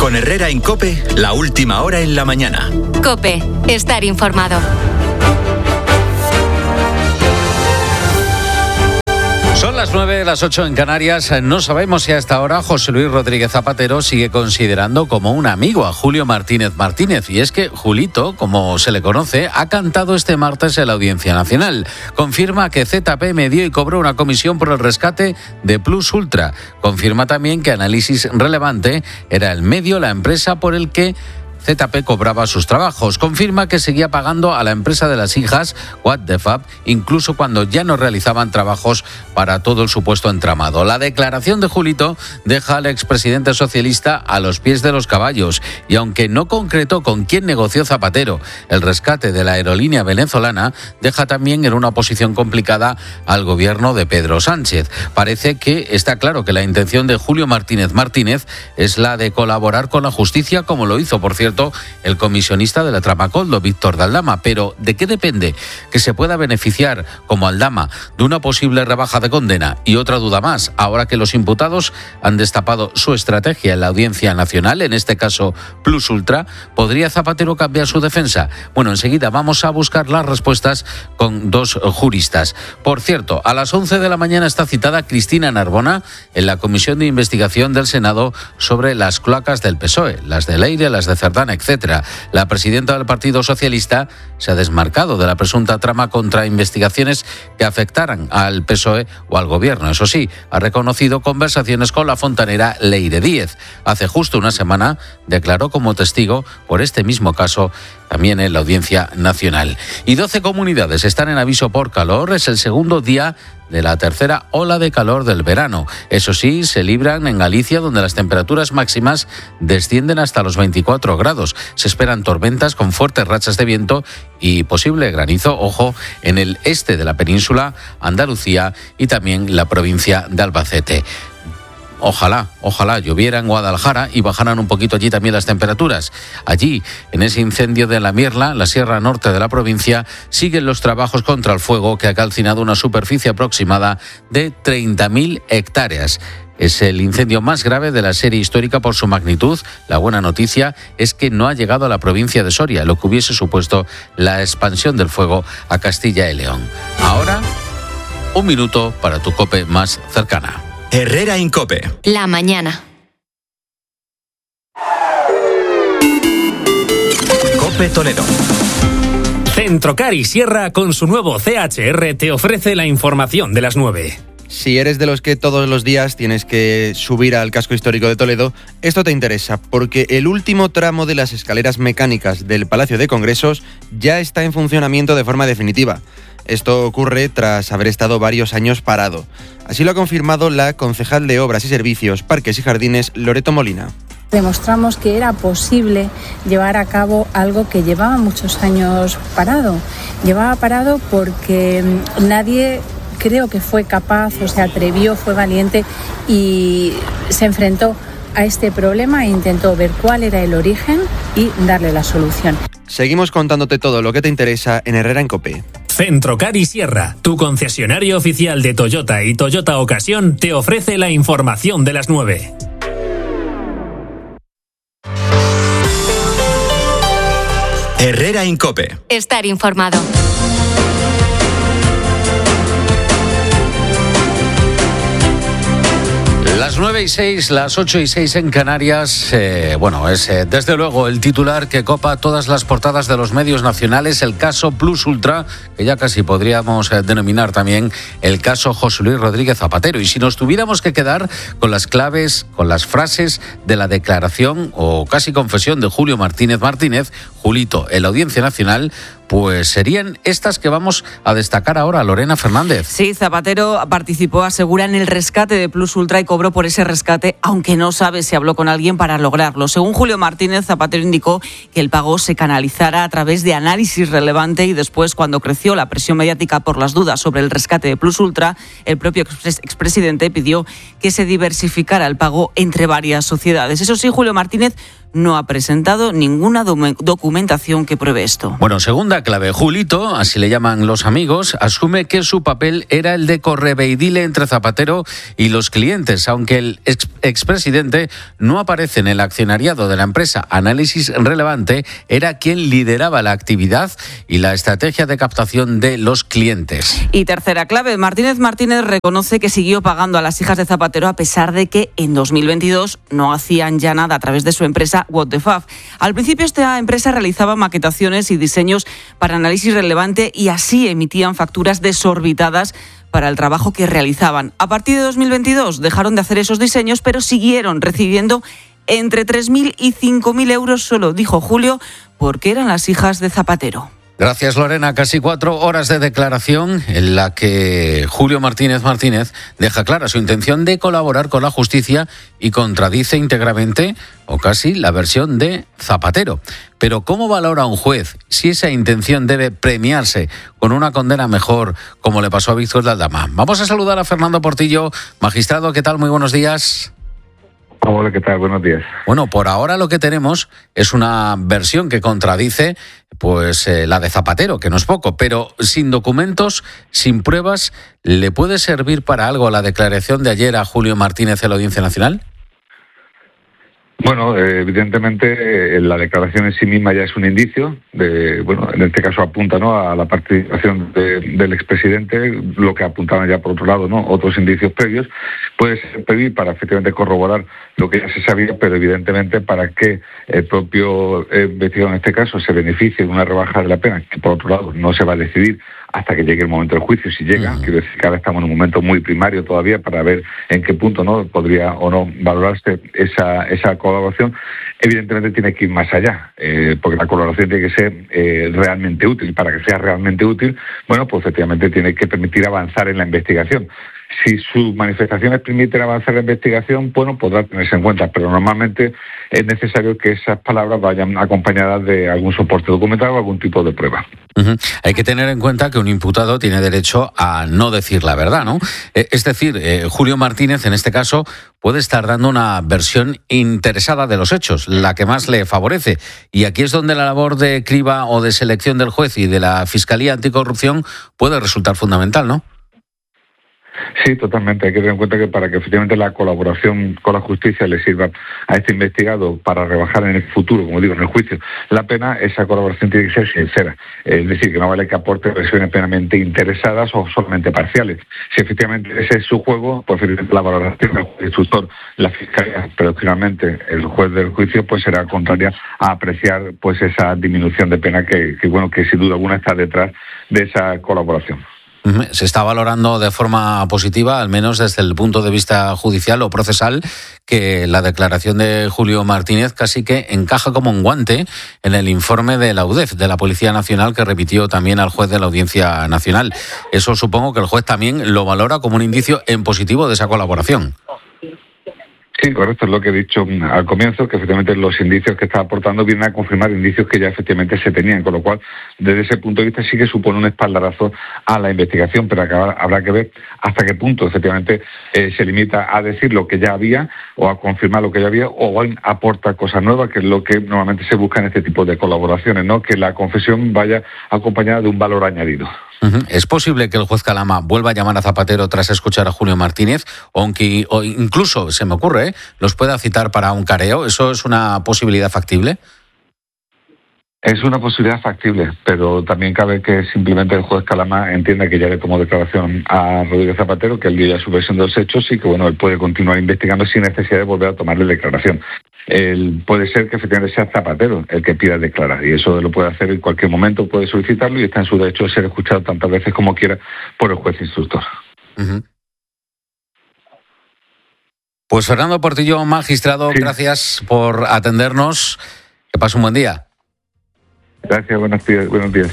Con Herrera en COPE, la última hora en la mañana. COPE, estar informado. Son las 9, las 8 en Canarias. No sabemos si hasta ahora José Luis Rodríguez Zapatero sigue considerando como un amigo a Julio Martínez Martínez. Y es que Julito, como se le conoce, ha cantado este martes en la Audiencia Nacional. Confirma que ZP medió y cobró una comisión por el rescate de Plus Ultra. Confirma también que Análisis Relevante era el medio, la empresa por el que ZP cobraba sus trabajos. Confirma que seguía pagando a la empresa de las hijas, What the Fab, incluso cuando ya no realizaban trabajos para todo el supuesto entramado. La declaración de Julito deja al expresidente socialista a los pies de los caballos y aunque no concretó con quién negoció Zapatero el rescate de la aerolínea venezolana, deja también en una posición complicada al gobierno de Pedro Sánchez. Parece que está claro que la intención de Julio Martínez Martínez es la de colaborar con la justicia, como lo hizo, por cierto, el comisionista de la trama Koldo, Víctor de Aldama. Pero ¿de qué depende que se pueda beneficiar como Aldama de una posible rebaja de condena? Y otra duda más, ahora que los imputados han destapado su estrategia en la Audiencia Nacional, en este caso Plus Ultra, ¿podría Zapatero cambiar su defensa? Bueno, enseguida vamos a buscar las respuestas con dos juristas. Por cierto, a las 11 de la mañana está citada Cristina Narbona en la Comisión de Investigación del Senado sobre las cloacas del PSOE, las de Leire, las de Cerdán, etcétera. La presidenta del Partido Socialista se ha desmarcado de la presunta trama contra investigaciones que afectaran al PSOE o al gobierno. Eso sí, ha reconocido conversaciones con la fontanera Leire Díez. Hace justo una semana declaró como testigo por este mismo caso también en la Audiencia Nacional. Y 12 comunidades están en aviso por calor. Es el segundo día de la tercera ola de calor del verano. Eso sí, se libran en Galicia, donde las temperaturas máximas descienden hasta los 24 grados. Se esperan tormentas con fuertes rachas de viento y posible granizo, ojo, en el este de la península, Andalucía y también la provincia de Albacete. Ojalá lloviera en Guadalajara y bajaran un poquito allí también las temperaturas. Allí, en ese incendio de La Mierla, la sierra norte de la provincia, siguen los trabajos contra el fuego que ha calcinado una superficie aproximada de 30.000 hectáreas. Es el incendio más grave de la serie histórica por su magnitud. La buena noticia es que no ha llegado a la provincia de Soria, lo que hubiese supuesto la expansión del fuego a Castilla y León. Ahora, un minuto para tu COPE más cercana. Herrera en COPE. La mañana. COPE Toledo. Centrocar y Sierra, con su nuevo CHR, te ofrece la información de las 9. Si eres de los que todos los días tienes que subir al casco histórico de Toledo, esto te interesa, porque el último tramo de las escaleras mecánicas del Palacio de Congresos ya está en funcionamiento de forma definitiva. Esto ocurre tras haber estado varios años parado. Así lo ha confirmado la concejal de Obras y Servicios, Parques y Jardines, Loreto Molina. Demostramos que era posible llevar a cabo algo que llevaba muchos años parado. Llevaba parado porque nadie, creo que fue capaz o se atrevió, fue valiente y se enfrentó a este problema e intentó ver cuál era el origen y darle la solución. Seguimos contándote todo lo que te interesa en Herrera en COPE. Centrocar y Sierra, tu concesionario oficial de Toyota y Toyota Ocasión, te ofrece la información de las 9. Herrera en COPE. Estar informado. Las 9:06, las 8:06 en Canarias. Es desde luego el titular que copa todas las portadas de los medios nacionales, el caso Plus Ultra, que ya casi podríamos denominar también el caso José Luis Rodríguez Zapatero. Y si nos tuviéramos que quedar con las claves, con las frases de la declaración o casi confesión de Julio Martínez Martínez, Julito, en la Audiencia Nacional, pues serían estas que vamos a destacar ahora, Lorena Fernández. Sí, Zapatero participó, asegura, en el rescate de Plus Ultra y cobró por ese rescate, aunque no sabe si habló con alguien para lograrlo. Según Julio Martínez, Zapatero indicó que el pago se canalizara a través de Análisis Relevante y después, cuando creció la presión mediática por las dudas sobre el rescate de Plus Ultra, el propio expresidente pidió que se diversificara el pago entre varias sociedades. Eso sí, Julio Martínez no ha presentado ninguna documentación que pruebe esto. Bueno, segunda clave. Julito, así le llaman los amigos, asume que su papel era el de correveidile entre Zapatero y los clientes, aunque el expresidente no aparece en el accionariado de la empresa Análisis Relevante, era quien lideraba la actividad y la estrategia de captación de los clientes. Y tercera clave, Martínez reconoce que siguió pagando a las hijas de Zapatero a pesar de que en 2022 no hacían ya nada a través de su empresa What the Fab. Al principio esta empresa realizaba maquetaciones y diseños para Análisis Relevante y así emitían facturas desorbitadas para el trabajo que realizaban. A partir de 2022 dejaron de hacer esos diseños, pero siguieron recibiendo entre 3.000 y 5.000 euros solo, dijo Julio, porque eran las hijas de Zapatero. Gracias, Lorena. Casi 4 horas de declaración en la que Julio Martínez deja clara su intención de colaborar con la justicia y contradice íntegramente, o casi, la versión de Zapatero. Pero ¿cómo valora un juez si esa intención debe premiarse con una condena mejor, como le pasó a Víctor de Aldama? Vamos a saludar a Fernando Portillo. Magistrado, ¿qué tal? Muy buenos días. Hola, ¿qué tal? Buenos días. Bueno, por ahora lo que tenemos es una versión que contradice la de Zapatero, que no es poco, pero sin documentos, sin pruebas, ¿le puede servir para algo la declaración de ayer a Julio Martínez en la Audiencia Nacional? Bueno, evidentemente la declaración en sí misma ya es un indicio en este caso apunta, ¿no?, a la participación del expresidente, lo que apuntaban ya por otro lado, ¿no?, otros indicios previos. Puede servir para efectivamente corroborar lo que ya se sabía, pero evidentemente para que el propio investigado en este caso se beneficie de una rebaja de la pena, que por otro lado no se va a decidir hasta que llegue el momento del juicio, si llega. Quiero decir que ahora estamos en un momento muy primario todavía para ver en qué punto no podría o no valorarse esa colaboración. Evidentemente tiene que ir más allá, porque la colaboración tiene que ser realmente útil. Para que sea realmente útil, bueno, pues efectivamente tiene que permitir avanzar en la investigación. Si sus manifestaciones permiten avanzar en la investigación, bueno, podrá tenerse en cuenta, pero normalmente es necesario que esas palabras vayan acompañadas de algún soporte documental o algún tipo de prueba. Hay que tener en cuenta que un imputado tiene derecho a no decir la verdad, ¿no? Es decir, Julio Martínez, en este caso, puede estar dando una versión interesada de los hechos, la que más le favorece. Y aquí es donde la labor de criba o de selección del juez y de la Fiscalía Anticorrupción puede resultar fundamental, ¿no? Sí, totalmente. Hay que tener en cuenta que para que efectivamente la colaboración con la justicia le sirva a este investigado para rebajar en el futuro, como digo, en el juicio, la pena, esa colaboración tiene que ser sincera. Es decir, que no vale que aporte versiones plenamente interesadas o solamente parciales. Si efectivamente ese es su juego, pues efectivamente la valoración del juez instructor, la fiscalía, pero finalmente el juez del juicio, pues será contraria a apreciar pues esa disminución de pena que sin duda alguna está detrás de esa colaboración. Se está valorando de forma positiva, al menos desde el punto de vista judicial o procesal, que la declaración de Julio Martínez casi que encaja como un guante en el informe de la UDEF, de la Policía Nacional, que remitió también al juez de la Audiencia Nacional. Eso supongo que el juez también lo valora como un indicio en positivo de esa colaboración. Sí, correcto, es lo que he dicho al comienzo, que efectivamente los indicios que está aportando vienen a confirmar indicios que ya efectivamente se tenían, con lo cual, desde ese punto de vista sí que supone un espaldarazo a la investigación, pero habrá que ver hasta qué punto efectivamente se limita a decir lo que ya había o a confirmar lo que ya había, o aporta cosas nuevas, que es lo que normalmente se busca en este tipo de colaboraciones, ¿no?, que la confesión vaya acompañada de un valor añadido. ¿Es posible que el juez Calama vuelva a llamar a Zapatero tras escuchar a Julio Martínez? O incluso, se me ocurre, los pueda citar para un careo. ¿Eso es una posibilidad factible? Es una posibilidad factible, pero también cabe que simplemente el juez Calama entienda que ya le tomó declaración a Rodríguez Zapatero, que él dio ya su versión de los hechos y que él puede continuar investigando sin necesidad de volver a tomarle declaración. Puede ser que efectivamente sea Zapatero el que pida declarar, y eso lo puede hacer en cualquier momento, puede solicitarlo y está en su derecho de ser escuchado tantas veces como quiera por el juez instructor. Pues Fernando Portillo, magistrado, sí. Gracias por atendernos. Que pase un buen día. Gracias, buenos días.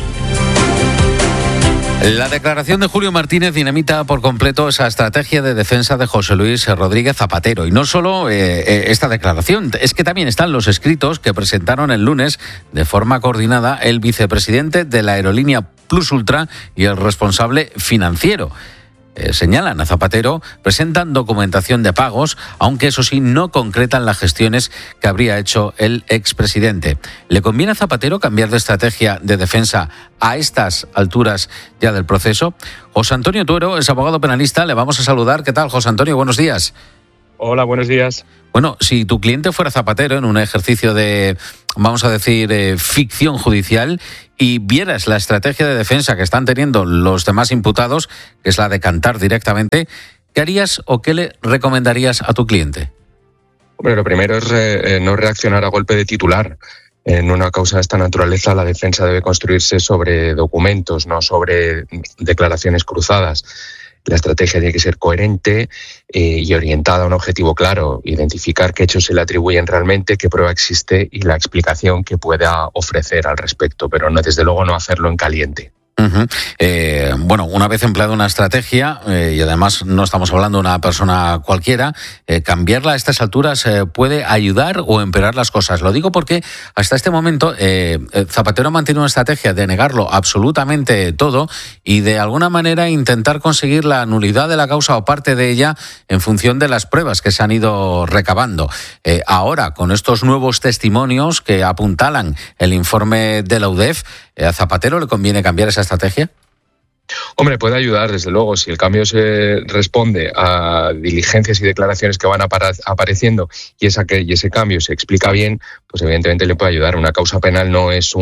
La declaración de Julio Martínez dinamita por completo esa estrategia de defensa de José Luis Rodríguez Zapatero. Y no solo esta declaración, es que también están los escritos que presentaron el lunes de forma coordinada el vicepresidente de la aerolínea Plus Ultra y el responsable financiero. señalan a Zapatero, presentan documentación de pagos, aunque eso sí no concretan las gestiones que habría hecho el expresidente. ¿Le conviene a Zapatero cambiar de estrategia de defensa a estas alturas ya del proceso? José Antonio Tuero es abogado penalista, le vamos a saludar. ¿Qué tal, José Antonio? Buenos días. Hola, buenos días. Bueno, si tu cliente fuera Zapatero en un ejercicio de, vamos a decir, ficción judicial, y vieras la estrategia de defensa que están teniendo los demás imputados, que es la de cantar directamente, ¿qué harías o qué le recomendarías a tu cliente? Hombre, lo primero es no reaccionar a golpe de titular. En una causa de esta naturaleza, la defensa debe construirse sobre documentos, no sobre declaraciones cruzadas. La estrategia tiene que ser coherente y orientada a un objetivo claro, identificar qué hechos se le atribuyen realmente, qué prueba existe y la explicación que pueda ofrecer al respecto, pero no, desde luego no hacerlo en caliente. Bueno, una vez empleada una estrategia, y además no estamos hablando de una persona cualquiera, cambiarla a estas alturas puede ayudar o empeorar las cosas. Lo digo porque hasta este momento Zapatero mantiene una estrategia de negarlo absolutamente todo y de alguna manera intentar conseguir la nulidad de la causa o parte de ella en función de las pruebas que se han ido recabando. Ahora, con estos nuevos testimonios que apuntalan el informe de la UDEF, ¿a Zapatero le conviene cambiar esa estrategia? Hombre, puede ayudar, desde luego, si el cambio se responde a diligencias y declaraciones que van apareciendo y ese cambio se explica bien, pues evidentemente le puede ayudar. Una causa penal no es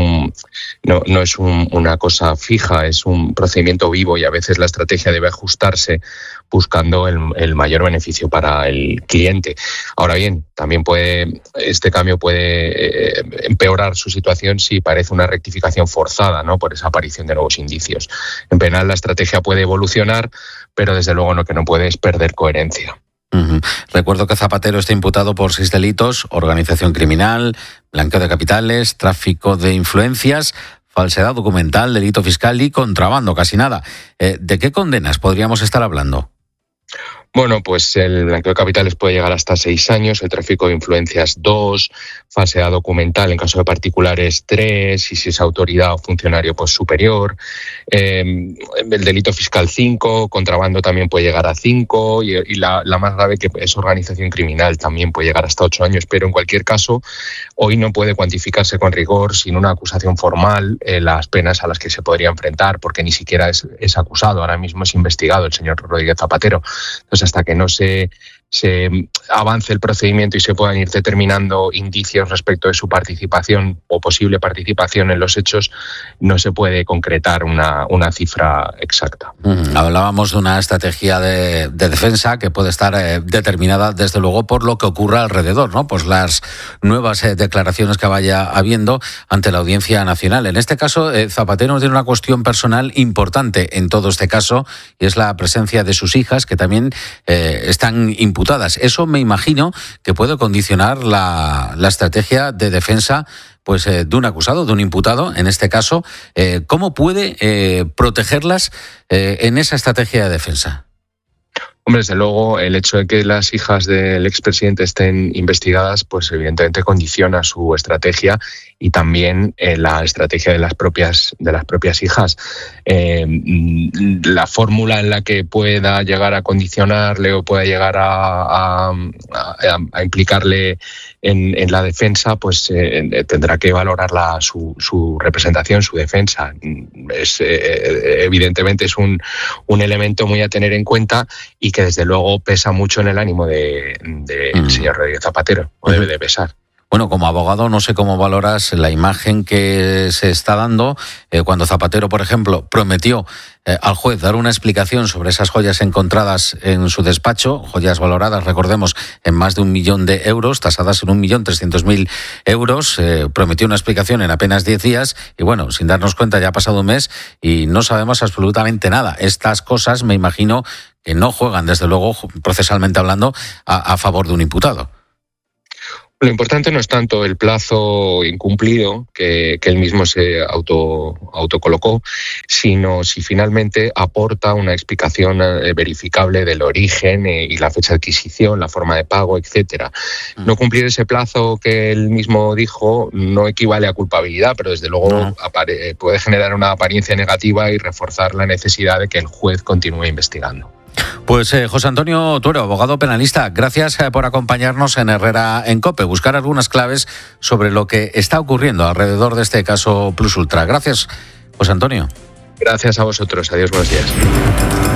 una cosa fija, es un procedimiento vivo y a veces la estrategia debe ajustarse buscando el mayor beneficio para el cliente. Ahora bien, también este cambio puede empeorar su situación si parece una rectificación forzada, ¿no?, por esa aparición de nuevos indicios. En penal la estrategia puede evolucionar, pero desde luego lo que no puede es perder coherencia. Recuerdo que Zapatero está imputado por 6 delitos: organización criminal, blanqueo de capitales, tráfico de influencias, falsedad documental, delito fiscal y contrabando, casi nada. ¿De qué condenas podríamos estar hablando? Bueno, pues el blanqueo de capitales puede llegar hasta 6 años, el tráfico de influencias 2, falsedad documental en caso de particulares 3, y si es autoridad o funcionario pues superior, el delito fiscal 5, contrabando también puede llegar a 5 y la más grave, que es organización criminal, también puede llegar hasta 8 años, pero en cualquier caso hoy no puede cuantificarse con rigor sin una acusación formal las penas a las que se podría enfrentar, porque ni siquiera es acusado, ahora mismo es investigado el señor Rodríguez Zapatero. Entonces, hasta que no se avance el procedimiento y se puedan ir determinando indicios respecto de su participación o posible participación en los hechos, no se puede concretar una cifra exacta. Hablábamos de una estrategia de defensa que puede estar determinada desde luego por lo que ocurra alrededor, ¿no? Pues las nuevas declaraciones que vaya habiendo ante la Audiencia Nacional. En este caso, Zapatero tiene una cuestión personal importante en todo este caso, y es la presencia de sus hijas, que también están imputadas. Eso me imagino que puede condicionar la estrategia de defensa pues de un acusado, de un imputado, en este caso. ¿Cómo puede protegerlas en esa estrategia de defensa? Hombre, desde luego, el hecho de que las hijas del expresidente estén investigadas, pues evidentemente condiciona su estrategia y también la estrategia de las propias hijas. La fórmula en la que pueda llegar a condicionarle o pueda llegar a implicarle en la defensa, pues tendrá que valorarla su representación, su defensa. Evidentemente es un elemento muy a tener en cuenta y que desde luego pesa mucho en el ánimo del señor Rodríguez Zapatero, o debe de pesar. Bueno, como abogado, no sé cómo valoras la imagen que se está dando cuando Zapatero, por ejemplo, prometió al juez dar una explicación sobre esas joyas encontradas en su despacho, joyas valoradas, recordemos, en más de 1 millón de euros, tasadas en 1.300.000 euros. Prometió una explicación en apenas 10 días y, bueno, sin darnos cuenta ya ha pasado un mes y no sabemos absolutamente nada. Estas cosas, me imagino, que no juegan, desde luego, procesalmente hablando, a favor de un imputado. Lo importante no es tanto el plazo incumplido que él mismo se autocolocó, sino si finalmente aporta una explicación verificable del origen y la fecha de adquisición, la forma de pago, etcétera. No cumplir ese plazo que él mismo dijo no equivale a culpabilidad, pero desde luego puede generar una apariencia negativa y reforzar la necesidad de que el juez continúe investigando. Pues José Antonio Tuero, abogado penalista, gracias por acompañarnos en Herrera en COPE, buscar algunas claves sobre lo que está ocurriendo alrededor de este caso Plus Ultra. Gracias, José Antonio. Gracias a vosotros. Adiós, buenos días.